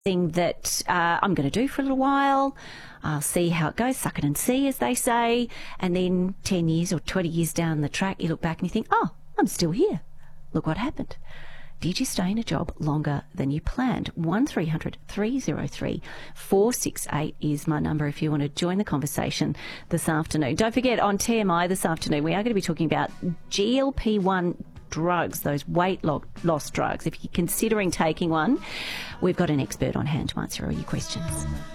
thing that I'm going to do for a little while. I'll see how it goes, suck it and see, as they say. And then 10 years or 20 years down the track, you look back and you think, oh, I'm still here. Look what happened. Did you stay in a job longer than you planned? 1300 303 468 is my number if you want to join the conversation this afternoon. Don't forget, on TMI this afternoon, we are going to be talking about GLP-1 drugs, those weight loss drugs. If you're considering taking one, we've got an expert on hand to answer all your questions.